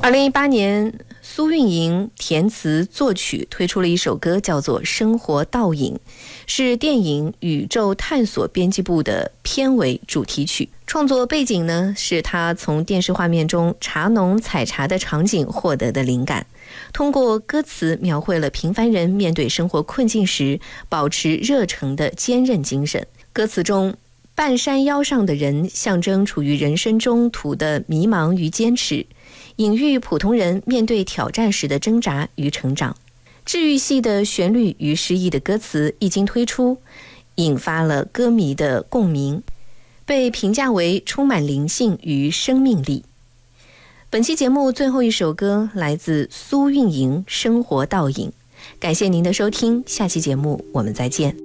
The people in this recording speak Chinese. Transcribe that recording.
2018年，苏运莹填词作曲推出了一首歌，叫做《生活倒影》，是电影《宇宙探索编辑部》的片尾主题曲。创作背景呢，是他从电视画面中茶农采茶的场景获得的灵感，通过歌词描绘了平凡人面对生活困境时保持热诚的坚韧精神。歌词中，半山腰上的人象征处于人生中途的迷茫与坚持，隐喻普通人面对挑战时的挣扎与成长。治愈系的旋律与诗意的歌词一经推出，引发了歌迷的共鸣，被评价为充满灵性与生命力。本期节目最后一首歌来自苏运莹《生活倒影》。感谢您的收听，下期节目我们再见。